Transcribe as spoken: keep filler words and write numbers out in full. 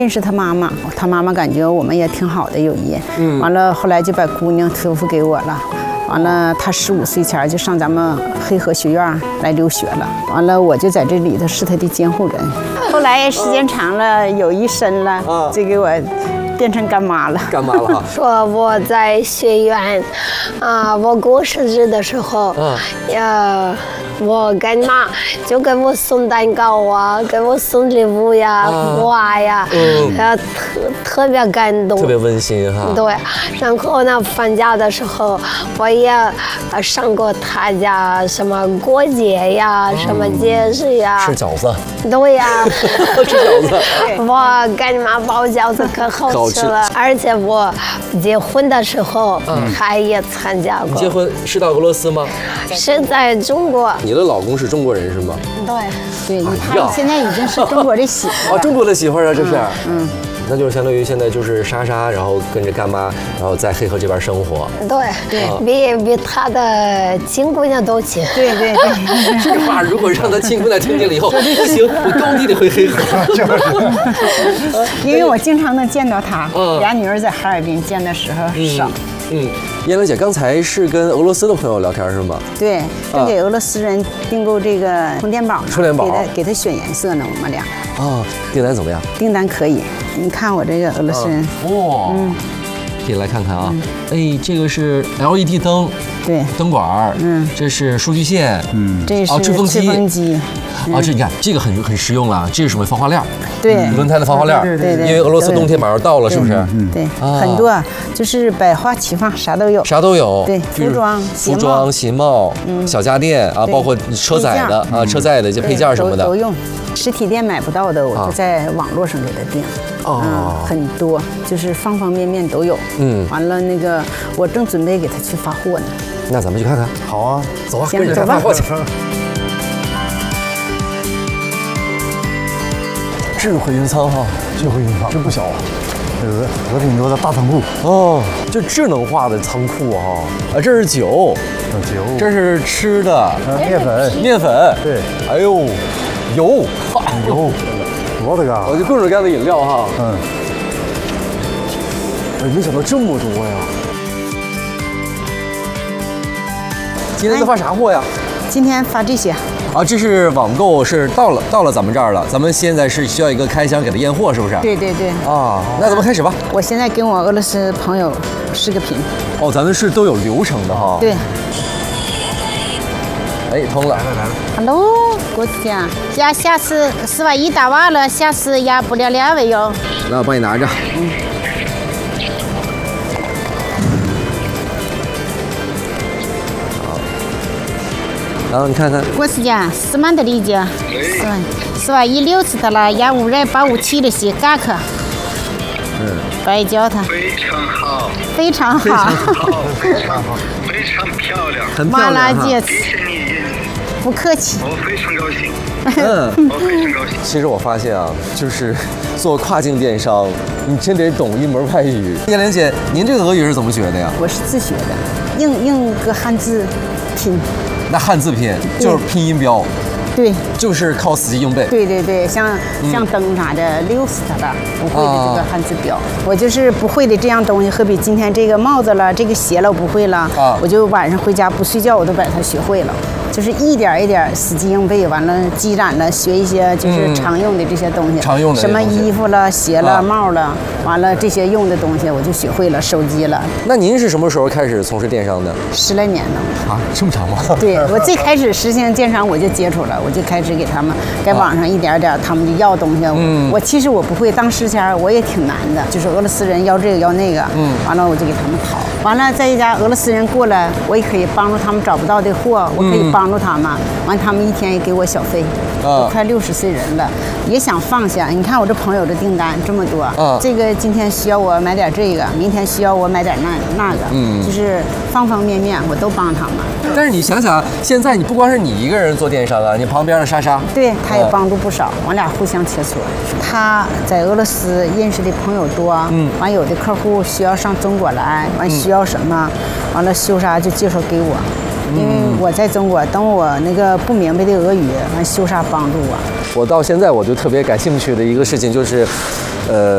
认识他妈妈，他妈妈感觉我们也挺好的友谊，嗯，完了后来就把姑娘托付给我了。 完了，他十五岁前就上咱们黑河学院来留学了。完了，我就在这里头是他的监护人。后来时间长了，有一身了，啊、就给我变成干妈了。 干妈了哈。 说我在学院，啊，我过生日的时候，嗯，呃，我干妈就给我送蛋糕啊，给我送礼物呀、花呀，嗯，呃，特特别感动， 特别温馨哈。 对，然后呢，放假的时候我也。 也上过他家什么过节呀，什么节日呀， 吃饺子。 对呀， 吃饺子。 我干妈包饺子可好吃了，而且我结婚的时候，他也参加过。 你结婚是到俄罗斯吗？ 是在中国。 你的老公是中国人是吗？ 对， 对，他现在已经是中国的媳妇。 啊，中国的媳妇啊，这是。嗯。 那就是相当于现在就是莎莎，然后跟着干妈，然后在黑河这边生活。 对，对，比比她的亲姑娘都亲。 对对对， 这话如果让她亲姑娘听见了以后，不行，我高低得回黑河。 因为我经常能见到她，俩女儿在哈尔滨见的时候少。 嗯，燕兰姐刚才是跟俄罗斯的朋友聊天是吗？ 对，正给俄罗斯人订购这个充电宝， 充电宝， 给他给他选颜色呢，我们俩。 啊，订单怎么样？订单可以，你看我这个俄罗斯人。 哇，嗯，可以来看看啊。哎，这个是 L E D 灯， 对， 灯管，嗯，这是数据线， 嗯，这是吹风机，吹风机。 啊，这你看，这个很很实用了。这是什么防滑链？ 对， 轮胎的防滑链。 对对对。 因为俄罗斯冬天马上到了，是不是？ 嗯，对，很多，就是百花齐放，啥都有。 啥都有。 对，服装、 服装、鞋帽、小家电啊，包括车载的啊，车载的一些配件什么的都用。实体店买不到的，我就在网络上给他订。哦，很多，就是方方面面都有。嗯。完了，那个我正准备给他去发货呢。 那咱们去看看。好啊，走啊， 跟着他发货去。 智慧云仓哈， 智慧云仓真不小啊，俄俄挺多的大仓库哦，就智能化的仓库哈。啊，这是酒， 酒， 这是吃的， 面粉， 面粉， 对， 哎呦，油， 油，多大个？ 我就各种各样的饮料哈， 嗯， 哎，没想到这么多呀。今天都发啥货呀？ 今天发这些。 啊，这是网购，是到了到了咱们这儿了。咱们现在是需要一个开箱给他验货，是不是？ 对对对。 啊，那咱们开始吧。 我现在跟我俄罗斯朋友视个频。 哦，咱们是都有流程的哈。 对。 哎，通了。来了来了。 Hello， 郭子姐，呀，下次十万一打完了，下次呀不了两位哟。 那我帮你拿着。嗯。 然后你看看， 郭师姐，四万的理解，四万，四万一六次的了，压五人八五七的些嘎克，嗯，白教他， 非常好， 非常好， 好，非常好，非常漂亮， 很漂亮哈， 谢谢你， 不客气， 我非常高兴， 嗯， 我非常高兴。 其实我发现啊，就是做跨境电商，你真得懂一门外语。燕莲姐，您这个俄语是怎么学的呀？ 我是自学的，硬硬个汉字拼。 那汉字拼就是拼音标， 对， 就是靠死记硬背。 对对对，像像灯啥的，溜死它了，不会的这个汉字标，我就是不会的这样东西，好比今天这个帽子了，这个鞋了，我不会了，啊，我就晚上回家不睡觉，我都把它学会了。 就是一点一点死记硬背，完了积攒了，学一些就是常用的这些东西， 常用的什么衣服了、鞋了、帽了，完了这些用的东西我就学会了，手机了。 那您是什么时候开始从事电商的？ 十来年了。 啊，这么长吗？ 对，我最开始实行电商我就接触了，我就开始给他们在网上一点点，他们就要东西。嗯，我其实我不会，当时前我也挺难的，就是俄罗斯人要这个要那个，嗯，完了我就给他们淘，完了在一家俄罗斯人过来，我也可以帮助他们找不到的货，我可以帮。 帮助他们，完他们一天也给我小费，我快六十岁人了，也想放下。你看我这朋友的订单这么多，这个今天需要我买点这个，明天需要我买点那那个，嗯，就是方方面面我都帮他们。 但是你想想，现在你不光是你一个人做电商啊，你旁边的莎莎， 对，她也帮助不少，我俩互相切磋。她在俄罗斯认识的朋友多，嗯，完有的客户需要上中国来，完需要什么，完了秀莎就介绍给我。 因为我在中国，等我那个不明白的俄语，完秀莎帮助我。 我到现在我就特别感兴趣的一个事情就是，呃。